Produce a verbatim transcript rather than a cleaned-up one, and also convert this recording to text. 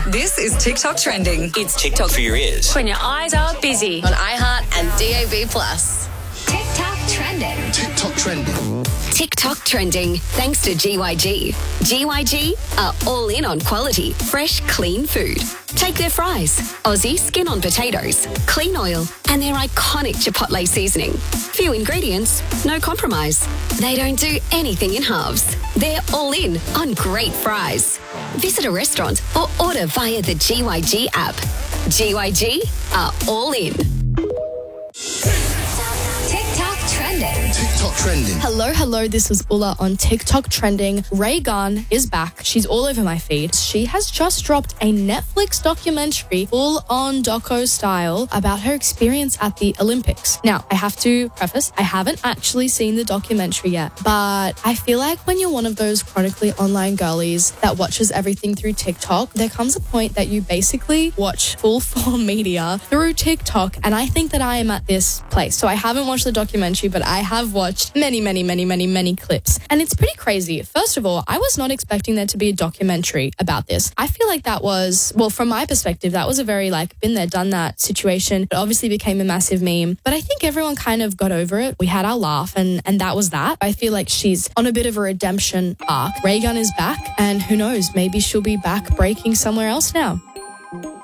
This is TikTok Trending. It's TikTok for your ears. When your eyes are busy. On iHeart and D A B plus. TikTok Trending. TikTok Trending. TikTok Trending, thanks to G Y G. G Y G are all in on quality, fresh, clean food. Take their fries, Aussie skin on potatoes, clean oil, and their iconic Chipotle seasoning. Few ingredients, no compromise. They don't do anything in halves. They're all in on great fries. Visit a restaurant or order via the G Y G app. G Y G are all in. TikTok Trending. TikTok Trending. Hello, hello, this is Ulla on TikTok Trending. Ray Gunn is back. She's all over my feed. She has just dropped a Netflix documentary, full-on doco style, about her experience at the Olympics. Now, I have to preface, I haven't actually seen the documentary yet, but I feel like when you're one of those chronically online girlies that watches everything through TikTok, there comes a point that you basically watch full-form media through TikTok, and I think that I am at this place. So I haven't watched the documentary, but I have watched many, many, many, many, many clips. And it's pretty crazy. First of all, I was not expecting there to be a documentary about this. I feel like that was, well, from my perspective, that was a very like been there, done that situation. It obviously became a massive meme, but I think everyone kind of got over it. We had our laugh and, and that was that. I feel like she's on a bit of a redemption arc. Ray Gunn is back and who knows, maybe she'll be back breaking somewhere else now.